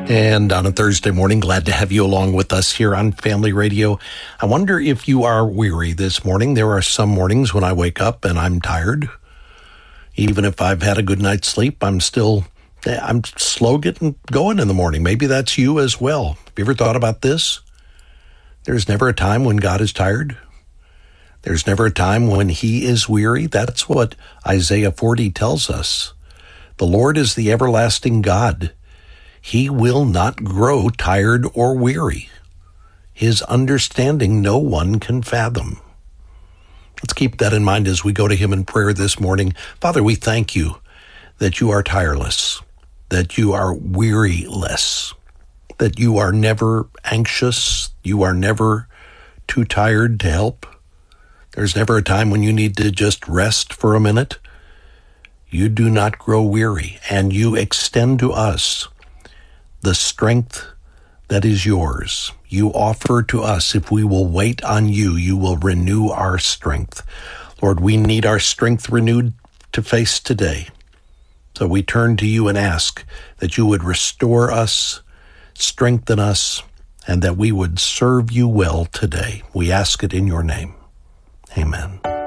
And on a Thursday morning, glad to have you along with us here on Family Radio. I wonder if you are weary this morning. There are some mornings when I wake up and I'm tired. Even if I've had a good night's sleep, I'm slow getting going in the morning. Maybe that's you as well. Have you ever thought about this? There's never a time when God is tired. There's never a time when he is weary. That's what Isaiah 40 tells us. The Lord is the everlasting God. He will not grow tired or weary. His understanding no one can fathom. Let's keep that in mind as we go to him in prayer this morning. Father, we thank you that you are tireless, that you are weariless, that you are never anxious, you are never too tired to help. There's never a time when you need to just rest for a minute. You do not grow weary, and you extend to us the strength that is yours. You offer to us, if we will wait on you, you will renew our strength. Lord, we need our strength renewed to face today. So we turn to you and ask that you would restore us, strengthen us, and that we would serve you well today. We ask it in your name. Amen.